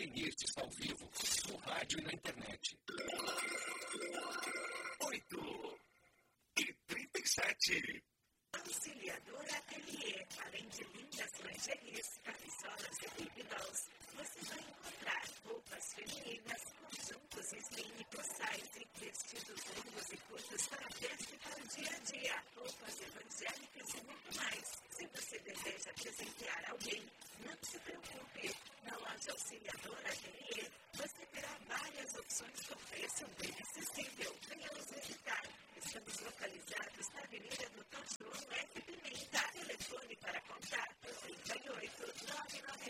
ateliês ao vivo, no rádio e na internet. 8h37. Auxiliadora Ateliê, além de lindas lingeries, camisolas e baby dolls, você vai encontrar roupas femininas, conjuntos slim plus size, vestidos longos e curtos para festa e para o dia a dia, roupas evangélicas e muito mais. Se você deseja presentear alguém, não se preocupe. Na loja Auxiliadora Ateliê, você terá várias opções com preço bem acessível. Venha nos visitar. Estamos localizados na Avenida Doutor João F. Pimenta. Telefone para contato 38 999